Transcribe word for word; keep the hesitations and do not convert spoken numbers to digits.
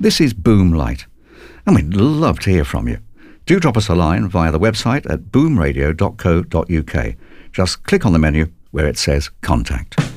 This is Boom Light, and we'd love to hear from you. Do drop us a line via the website at boom radio dot co dot uk. Just click on the menu where it says Contact.